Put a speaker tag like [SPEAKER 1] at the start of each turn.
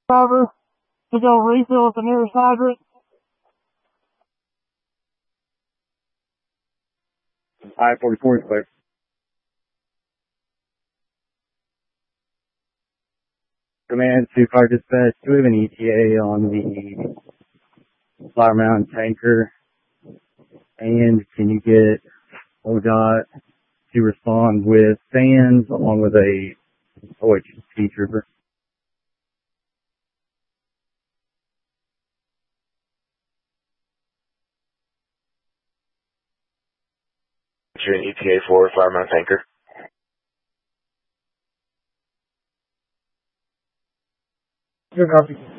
[SPEAKER 1] Driver to go refill at the nearest hydrant.
[SPEAKER 2] I-44 is clear. Command to Fire Dispatch, do we have an ETA on the Flower Mountain tanker? And can you get ODOT to respond with fans along with a OHP trooper?
[SPEAKER 3] An ETA for Flower Mountain tanker.
[SPEAKER 1] Good copy.